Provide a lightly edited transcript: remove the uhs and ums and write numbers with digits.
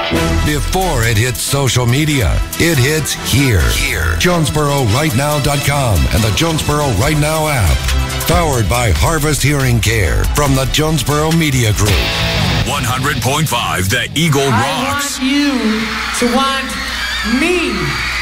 Before it hits social media, it hits here. JonesboroRightNow.com and the Jonesboro Right Now app. Powered by Harvest Hearing Care from the Jonesboro Media Group. 100.5 The Eagle Rocks. I want you to want me.